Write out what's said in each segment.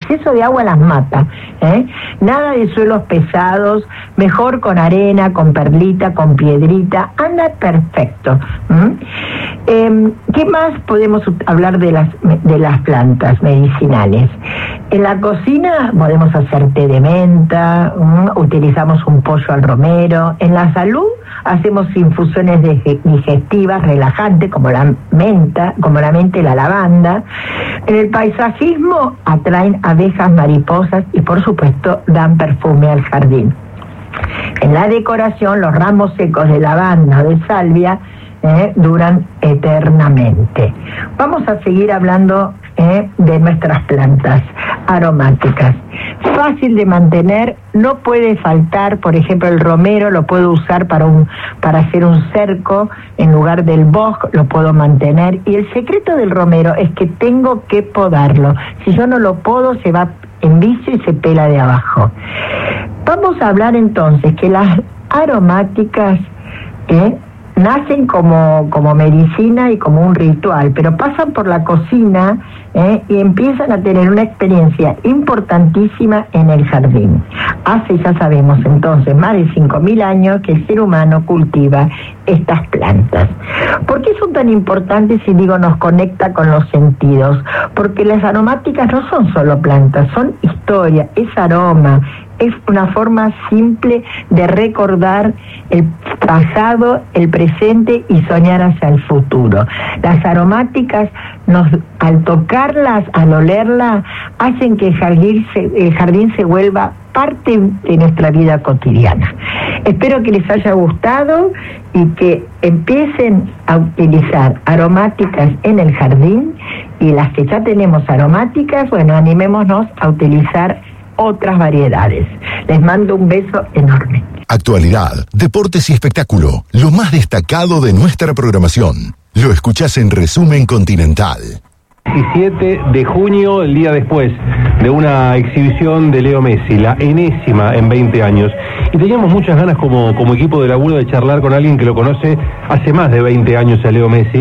exceso de agua las mata, nada de suelos pesados, mejor con arena, con perlita, con piedrita, anda perfecto. ¿Qué más podemos hablar de las plantas medicinales? En la cocina podemos hacer té de menta, utilizamos un pollo al romero. En la salud hacemos infusiones digestivas relajantes como la menta y la lavanda. En el paisajismo atraen abejas, mariposas y por supuesto dan perfume al jardín. En la decoración, los ramos secos de lavanda o de salvia duran eternamente. Vamos a seguir hablando de nuestras plantas aromáticas. Fácil de mantener, no puede faltar, por ejemplo, el romero lo puedo usar para hacer un cerco en lugar del bosque, lo puedo mantener. Y el secreto del romero es que tengo que podarlo. Si yo no lo podo, se va en vicio y se pela de abajo. Vamos a hablar entonces que las aromáticas nacen como medicina y como un ritual, pero pasan por la cocina y empiezan a tener una experiencia importantísima en el jardín. Hace, ya sabemos entonces, más de 5.000 años que el ser humano cultiva estas plantas. ¿Por qué son tan importantes si digo nos conecta con los sentidos? Porque las aromáticas no son solo plantas, son historia, es aroma, es una forma simple de recordar el pasado, el presente y soñar hacia el futuro. Las aromáticas, al tocarlas, al olerlas, hacen que el jardín se vuelva parte de nuestra vida cotidiana. Espero que les haya gustado y que empiecen a utilizar aromáticas en el jardín, y las que ya tenemos aromáticas, bueno, animémonos a utilizar otras variedades. Les mando un beso enorme. Actualidad, deportes y espectáculo, lo más destacado de nuestra programación. Lo escuchás en Resumen Continental. 17 de junio, el día después de una exhibición de Leo Messi, la enésima en 20 años. Y teníamos muchas ganas como equipo de laburo de charlar con alguien que lo conoce hace más de 20 años a Leo Messi,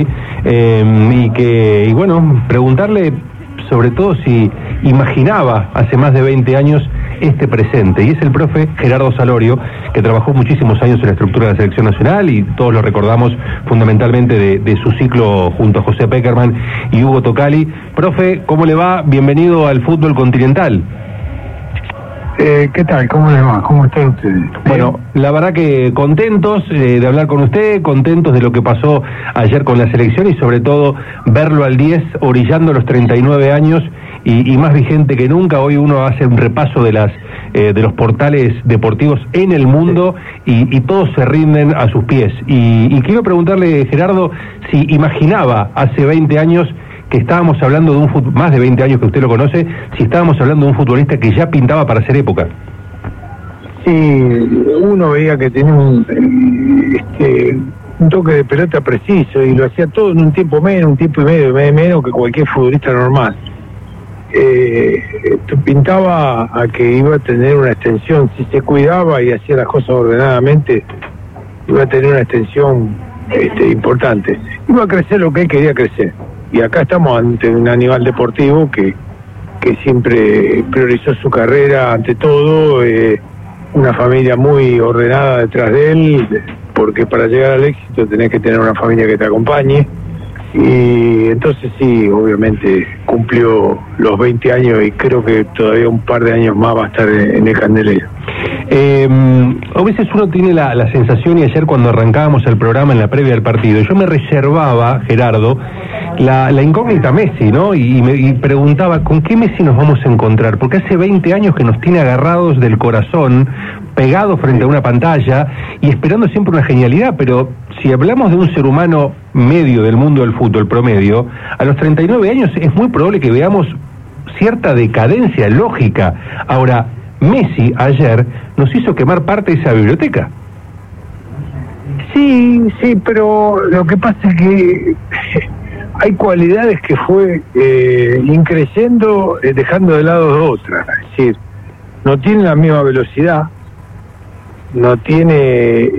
y bueno, preguntarle sobre todo si imaginaba hace más de 20 años este presente, y es el profe Gerardo Salorio, que trabajó muchísimos años en la estructura de la selección nacional, y todos lo recordamos fundamentalmente de su ciclo junto a José Peckerman y Hugo Tocali. Profe, ¿cómo le va? Bienvenido al fútbol continental. ¿Qué tal? ¿Cómo les va? ¿Cómo están ustedes? Bueno, la verdad que contentos de hablar con usted, contentos de lo que pasó ayer con la selección y sobre todo verlo al 10 orillando los 39 años y más vigente que nunca. Hoy uno hace un repaso de los portales deportivos en el mundo y todos se rinden a sus pies. Y quiero preguntarle, Gerardo, si imaginaba hace 20 años que estábamos hablando de más de 20 años que usted lo conoce, si estábamos hablando de un futbolista que ya pintaba para hacer época. Sí, uno veía que tenía un toque de pelota preciso y lo hacía todo en un tiempo menos, un tiempo y medio menos que cualquier futbolista normal. Pintaba a que iba a tener una extensión, si se cuidaba y hacía las cosas ordenadamente, iba a tener una extensión importante. Iba a crecer lo que él quería crecer. Y acá estamos ante un animal deportivo que siempre priorizó su carrera ante todo, una familia muy ordenada detrás de él, porque para llegar al éxito tenés que tener una familia que te acompañe. Y entonces sí, obviamente cumplió los 20 años y creo que todavía un par de años más va a estar en el candelero. A veces uno tiene la sensación, y ayer cuando arrancábamos el programa en la previa del partido, yo me reservaba, Gerardo, la incógnita Messi, ¿no? Y preguntaba, ¿con qué Messi nos vamos a encontrar? Porque hace 20 años que nos tiene agarrados del corazón, pegados frente a una pantalla y esperando siempre una genialidad, pero si hablamos de un ser humano medio del mundo del fútbol, promedio, a los 39 años es muy probable que veamos cierta decadencia lógica. Ahora, Messi ayer nos hizo quemar parte de esa biblioteca. Sí, pero lo que pasa es que hay cualidades que fue increciendo, dejando de lado otras. Es decir, no tiene la misma velocidad, no tiene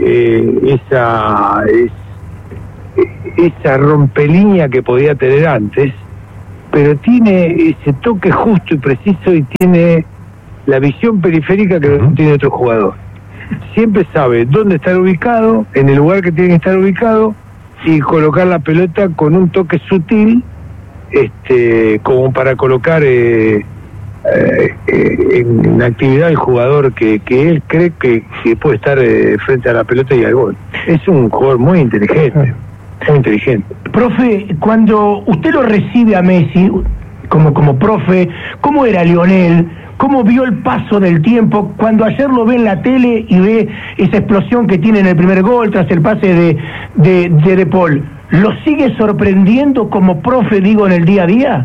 esa rompelínea que podía tener antes, pero tiene ese toque justo y preciso y tiene la visión periférica que no tiene otro jugador. Siempre sabe dónde estar ubicado, en el lugar que tiene que estar ubicado, y colocar la pelota con un toque sutil, como para colocar en actividad el jugador que él cree que puede estar frente a la pelota y al gol. Es un jugador muy inteligente. Muy inteligente. Profe, cuando usted lo recibe a Messi como profe, ¿cómo era Lionel? ¿Cómo vio el paso del tiempo? Cuando ayer lo ve en la tele y ve esa explosión que tiene en el primer gol tras el pase de Paul, ¿lo sigue sorprendiendo como profe, digo, en el día a día?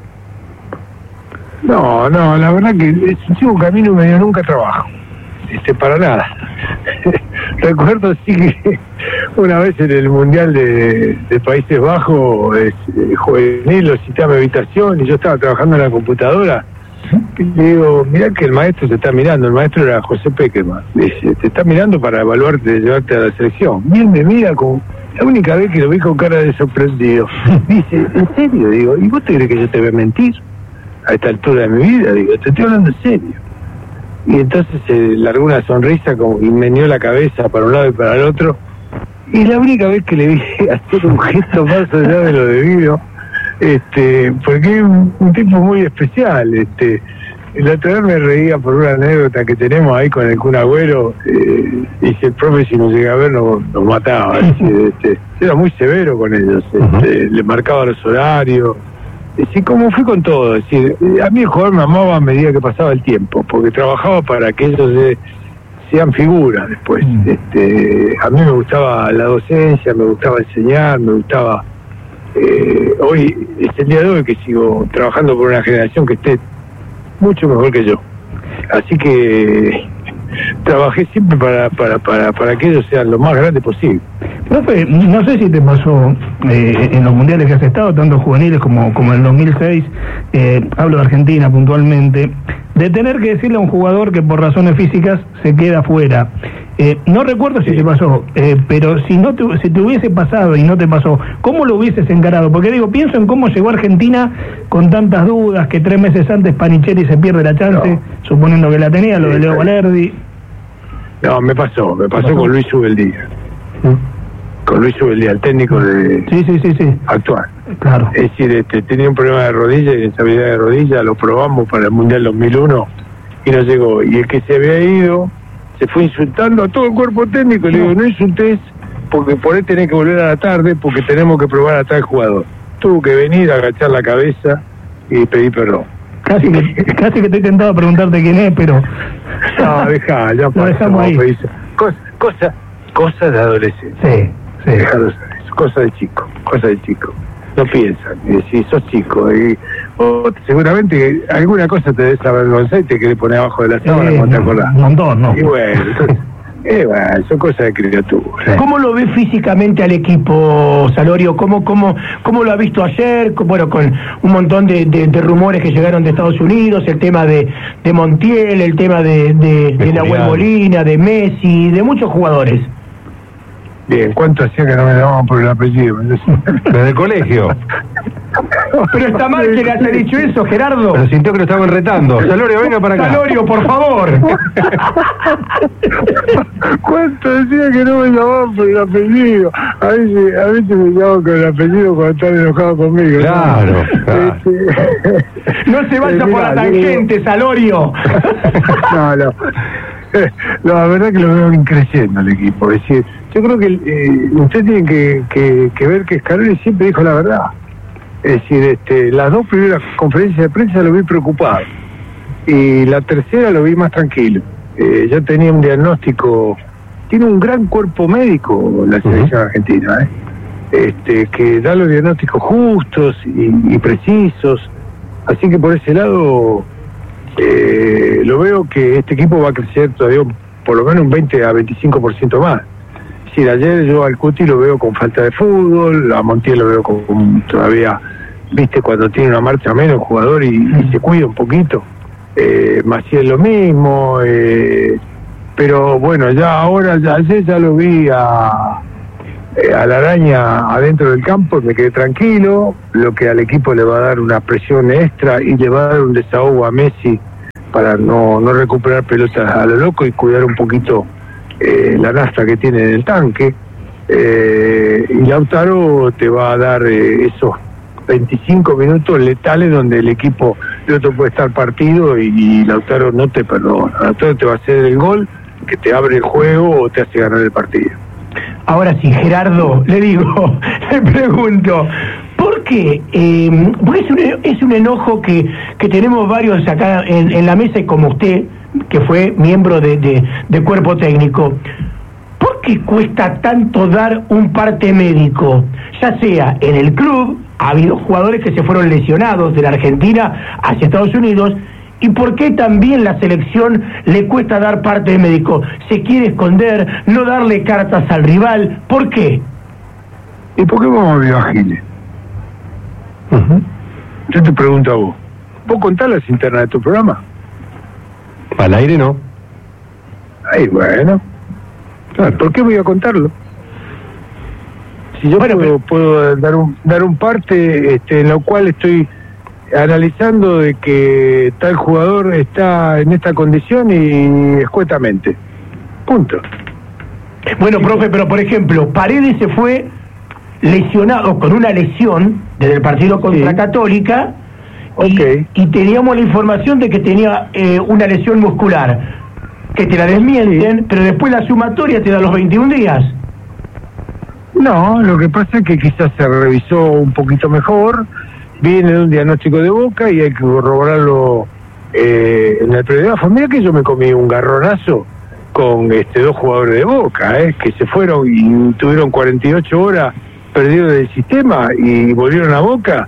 No, la verdad que es un chico que a mí no me dio nunca trabajo. Para nada. Recuerdo sí que una vez en el Mundial de Países Bajos, juvenil, lo cité a mi habitación y yo estaba trabajando en la computadora. Y le digo, mirá que el maestro te está mirando. El maestro era José Peckerman. Dice, te está mirando para evaluarte, llevarte a la selección. Y él me mira como, la única vez que lo vi con cara de sorprendido. Dice, ¿en serio? Digo, ¿y vos te crees que yo te voy a mentir? A esta altura de mi vida, digo, te estoy hablando en serio. Y entonces largó una sonrisa y meneó la cabeza para un lado y para el otro. Y la única vez que le vi hacer un gesto más allá de lo debido, porque es un tipo muy especial. El otro vez me reía por una anécdota que tenemos ahí con el Kun Agüero. Dice, el profe si nos llega a ver nos mataba. Era muy severo con ellos, le marcaba los horarios. Sí, como fui con todo, es decir, a mí el jugador me amaba a medida que pasaba el tiempo, porque trabajaba para que ellos sean figuras después. A mí me gustaba la docencia, me gustaba enseñar, me gustaba... hoy es el día de hoy que sigo trabajando por una generación que esté mucho mejor que yo. Así que trabajé siempre para que ellos sean lo más grandes posible. Profe, no sé si te pasó en los mundiales que has estado, tanto juveniles como en el 2006, hablo de Argentina puntualmente, de tener que decirle a un jugador que por razones físicas se queda fuera. No recuerdo si te pasó, pero si te hubiese pasado y no te pasó, ¿cómo lo hubieses encarado? Porque digo, pienso en cómo llegó Argentina con tantas dudas, que 3 meses antes Panicheri se pierde la chance, suponiendo que la tenía, lo de Leo Valerdi. No, me pasó con Luis Ubeldía. Con Luis Ubeldía, el técnico de sí. actual. Claro. Es decir, tenía un problema de rodilla y inestabilidad de rodilla, lo probamos para el Mundial 2001 y no llegó. Y el que se había ido se fue insultando a todo el cuerpo técnico. Le digo, no insultes, porque por ahí tenés que volver a la tarde, porque tenemos que probar a tal jugador. Tuvo que venir a agachar la cabeza y pedir perdón. Casi que estoy tentado a preguntarte quién es, pero... No, dejá, ya lo dejamos ahí. Cosas de adolescente. Sí. Dejarlo saber. Cosas de chico. No piensan. Si sos chico, seguramente alguna cosa te desavergonzás y te querés poner abajo de la sábana cuando te acordás. Un montón, ¿no? Y bueno, entonces... son cosas de criatura. ¿Cómo lo ve físicamente al equipo, Salorio? ¿Cómo lo ha visto ayer? Bueno, con un montón de rumores que llegaron de Estados Unidos, el tema de Montiel, el tema de Nahuel Molina, de Messi, de muchos jugadores. Bien, ¿cuánto hacía que no me llamaban por el apellido? Desde el colegio. Pero está mal que le haya dicho eso, Gerardo. Pero sintió que lo estaban retando. Salorio, venga para acá. Salorio, por favor. ¿Cuánto decía que no me llamaban por el apellido? A veces me llaman con el apellido cuando están enojados conmigo. Claro. No se vaya por la tangente, Salorio. No, la verdad que lo veo creciendo el equipo. Es decir, yo creo que usted tiene que ver que Scaloni siempre dijo la verdad. Es decir, las 2 primeras conferencias de prensa lo vi preocupado y la tercera lo vi más tranquilo. Ya tenía un diagnóstico. Tiene un gran cuerpo médico la selección argentina, que da los diagnósticos justos y precisos. Así que por ese lado lo veo que este equipo va a crecer todavía por lo menos un 20 a 25% más. Es decir, ayer yo al Cuti lo veo con falta de fútbol, a Montiel lo veo con todavía, viste, cuando tiene una marcha menos el jugador y se cuida un poquito. Maciel lo mismo, pero bueno, ayer ya lo vi a a la araña adentro del campo y me quedé tranquilo, lo que al equipo le va a dar una presión extra y le va a dar un desahogo a Messi para no recuperar pelotas a lo loco y cuidar un poquito la nafta que tiene en el tanque. Y Lautaro te va a dar esos 25 minutos letales donde el otro puede estar partido y Lautaro no te perdona. Lautaro te va a hacer el gol que te abre el juego o te hace ganar el partido. Ahora sí, Gerardo, le pregunto, ¿por qué? Porque es un enojo que tenemos varios acá en la mesa, y como usted, que fue miembro de cuerpo técnico, ¿por qué cuesta tanto dar un parte médico? Ya sea en el club, ha habido jugadores que se fueron lesionados de la Argentina hacia Estados Unidos, ¿y por qué también la selección le cuesta dar parte médico? ¿Se quiere esconder, no darle cartas al rival? ¿Por qué? ¿Y por qué vamos a ágiles? Yo te pregunto a vos, ¿vos contás las internas de tu programa? Al aire no. Ay, bueno. Claro. ¿Por qué voy a contarlo? Si yo puedo dar un parte en lo cual estoy analizando de que tal jugador está en esta condición y escuetamente. Punto. Bueno, profe, pero por ejemplo, Paredes se fue lesionado con una lesión desde el partido contra Católica y teníamos la información de que tenía una lesión muscular, que te la desmienten, pero después la sumatoria te da los 21 días. No, lo que pasa es que quizás se revisó un poquito mejor, viene de un diagnóstico de Boca y hay que corroborarlo en el previo. Mira que yo me comí un garronazo con 2 jugadores de Boca, que se fueron y tuvieron 48 horas perdidos del sistema y volvieron a Boca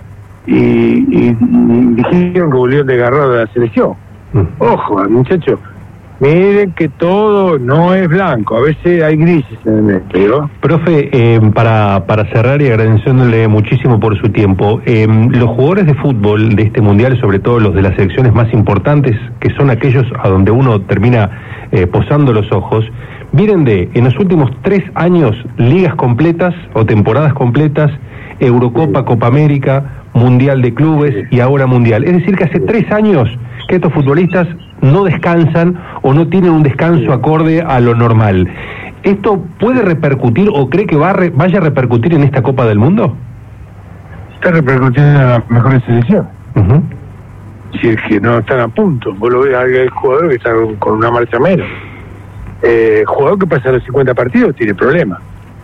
y dijeron que volvieron desgarrados de la selección. Ojo, muchachos, miren que todo no es blanco, a veces hay grises en el medio. Profe, para cerrar y agradeciéndole muchísimo por su tiempo, los jugadores de fútbol de este mundial, sobre todo los de las selecciones más importantes, que son aquellos a donde uno termina posando los ojos, vienen en los últimos 3 años, ligas completas o temporadas completas, Eurocopa, Copa América, Mundial de Clubes y ahora Mundial. Es decir, que hace 3 años que estos futbolistas no descansan o no tienen un descanso acorde a lo normal. ¿Esto puede repercutir o cree que vaya a repercutir en esta Copa del Mundo? Está repercutiendo en las mejores selecciones. Si es que no están a punto. Vos lo ves al jugador que está con una marcha menos. Jugador que pasa los 50 partidos tiene problemas.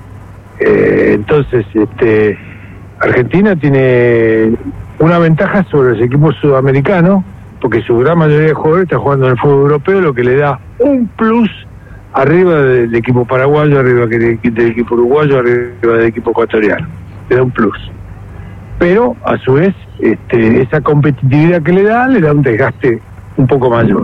Entonces, Argentina tiene una ventaja sobre los equipos sudamericanos, porque su gran mayoría de jugadores está jugando en el fútbol europeo, lo que le da un plus arriba del equipo paraguayo, arriba del equipo uruguayo, arriba del equipo ecuatoriano. Le da un plus. Pero, a su vez, esa competitividad que le da un desgaste un poco mayor.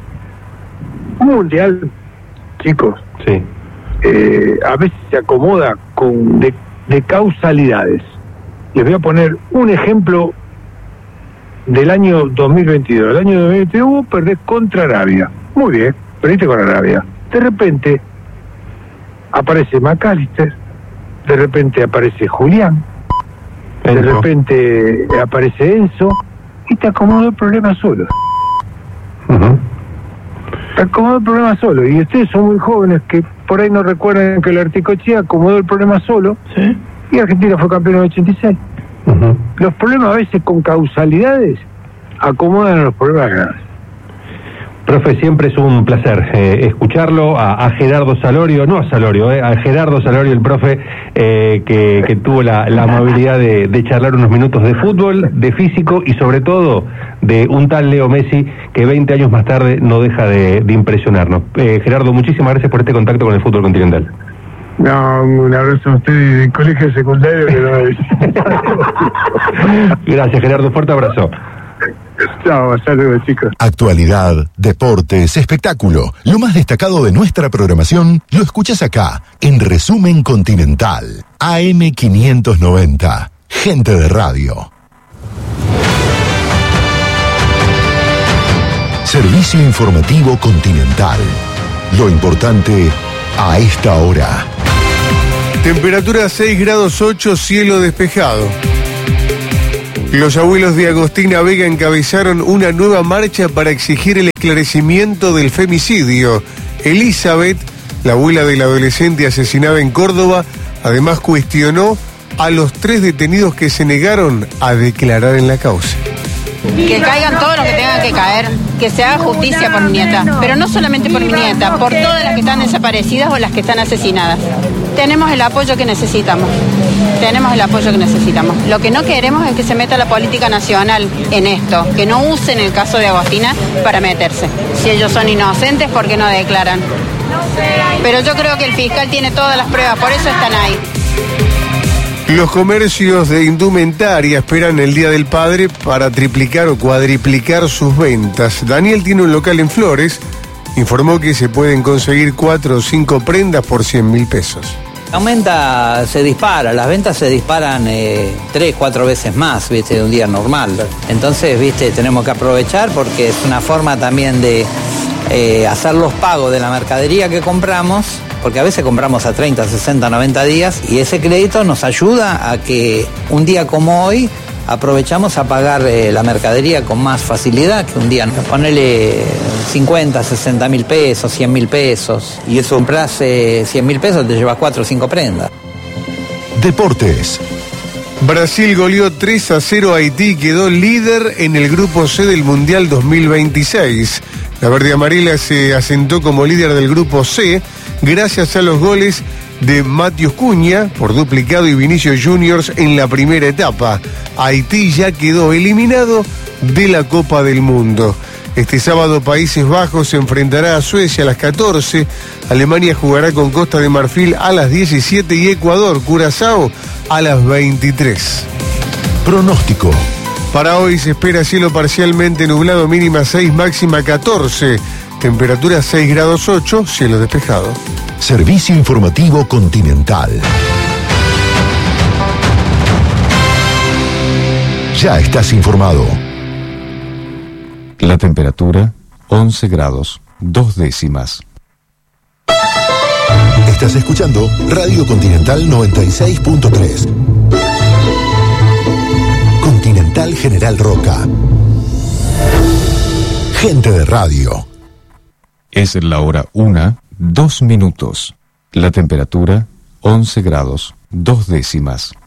Un mundial, chicos, sí. A veces se acomoda de causalidades. Les voy a poner un ejemplo del año 2022. El año 2022 vos perdés contra Arabia. Muy bien, perdiste con Arabia. De repente aparece McAllister, de repente aparece Julián, de repente aparece Enzo y te acomodó el problema solo. Te acomodó el problema solo. Y ustedes son muy jóvenes que por ahí no recuerdan que el Articochea acomodó el problema solo. ¿Sí? Y Argentina fue campeón en el 86. Los problemas a veces con causalidades acomodan a los problemas grandes. Profe, siempre es un placer escucharlo, a Gerardo Salorio, no a Salorio, a Gerardo Salorio, el profe, que tuvo la amabilidad de charlar unos minutos de fútbol, de físico y sobre todo de un tal Leo Messi que 20 años más tarde no deja de impresionarnos. Gerardo, muchísimas gracias por este contacto con el fútbol continental. No, un abrazo a usted del colegio secundario que no es. Gracias, Gerardo, fuerte abrazo. Chao, saludos, chicos. Actualidad, deportes, espectáculo. Lo más destacado de nuestra programación lo escuchas acá, en Resumen Continental. AM590. Gente de radio. Servicio informativo Continental. Lo importante a esta hora. Temperatura 6 grados 8, cielo despejado. Los abuelos de Agostina Vega encabezaron una nueva marcha para exigir el esclarecimiento del femicidio. Elizabeth, la abuela del adolescente asesinada en Córdoba, además cuestionó a los 3 detenidos que se negaron a declarar en la causa. Que caigan todos los que tengan que caer, que se haga justicia por mi nieta, pero no solamente por mi nieta, por todas las que están desaparecidas o las que están asesinadas. Tenemos el apoyo que necesitamos, Lo que no queremos es que se meta la política nacional en esto, que no usen el caso de Agostina para meterse. Si ellos son inocentes, ¿por qué no declaran? Pero yo creo que el fiscal tiene todas las pruebas, por eso están ahí. Los comercios de indumentaria esperan el Día del Padre para triplicar o cuadriplicar sus ventas. Daniel tiene un local en Flores, informó que se pueden conseguir 4 o 5 prendas por 100.000 pesos. Se dispara, las ventas se disparan 3, 4 veces más, ¿viste? De un día normal. Entonces, ¿viste? Tenemos que aprovechar porque es una forma también de hacer los pagos de la mercadería que compramos, porque a veces compramos a 30, 60, 90 días y ese crédito nos ayuda a que un día como hoy aprovechamos a pagar la mercadería con más facilidad que un día. Ponele 50, 60.000 pesos, 100.000 pesos y eso compras 100.000 pesos, te llevas 4 o 5 prendas. Deportes. Brasil goleó 3-0 a Haití y quedó líder en el grupo C del Mundial 2026. La verde amarela se asentó como líder del grupo C gracias a los goles de Matheus Cunha por duplicado y Vinicius Juniors en la primera etapa. Haití ya quedó eliminado de la Copa del Mundo. Este sábado Países Bajos se enfrentará a Suecia a las 14, Alemania jugará con Costa de Marfil a las 17 y Ecuador, Curazao a las 23. Pronóstico. Para hoy se espera cielo parcialmente nublado, mínima 6, máxima 14. Temperatura 6 grados 8, cielo despejado. Servicio informativo Continental. Ya estás informado. La temperatura 11 grados 2 décimas. Estás escuchando Radio Continental 96.3. Continental General Roca. Gente de radio. Es la hora 1, 2 minutos. La temperatura 11 grados 2 décimas.